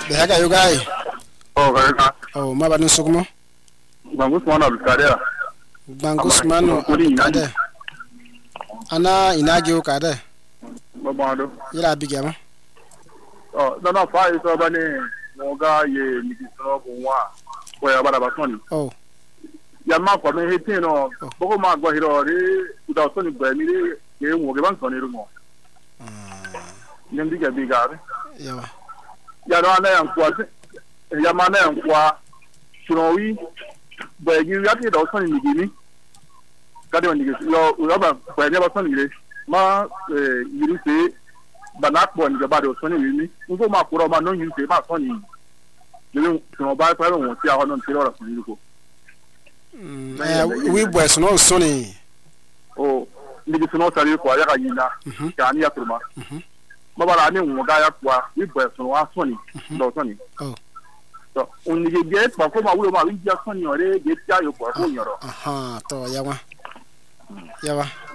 Behaga yogai. Oh, very good. Oh, mabanu sukmo. Bangus mana berkarya. Bangus manu kade. Ana inagi o kade. Babado. Ila bigama. Oh, no fa iso bani moga ye mikisoro bunwa. Ko ya bara basoni. Oh. Ya ma ko me hete no. Boko ma gwa hiro ri uda soni gba mi ri ye wo ge ban soni ru mo. Nyendi ga biga. Yawa. Ya no ana yan kwa. Ya ma na yan kwa. Shinowi ba yi ya ti do soni ni gini. Kade woni ge yo ba ba ne ba soni re. Ma yiri se banak bon ge ba do soni ni. Ngo ma kuro ma no yin se ma soni. Yiri no ba pa won ti a hono ti ro soni ko. We boys no soni. Oh, ni ge no sari ko ya ga yina. Ka ni ya turma. Mabala ni mo ga ya kwa we boys no wa soni. Do soni. Oh. So, on ni ge pa ko ma wulo ma wi ja soni ore ge ti ayo ko ko nyoro. Aha, to yawa. Yawa.